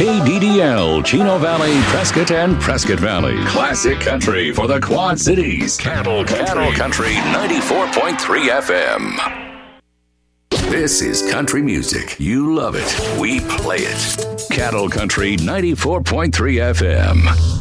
KDDL, Chino Valley, Prescott, and Prescott Valley. Classic country for the Quad Cities. Cattle Country 94.3 FM. This is country music. You love it. We play it. Cattle Country 94.3 FM.